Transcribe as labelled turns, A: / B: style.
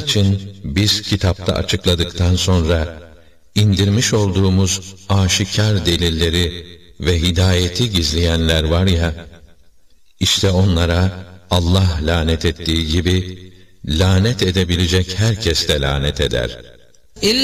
A: için biz kitapta açıkladıktan sonra indirmiş olduğumuz aşikar delilleri ve hidayeti gizleyenler var ya, işte onlara Allah lanet ettiği gibi lanet edebilecek herkes de lanet eder.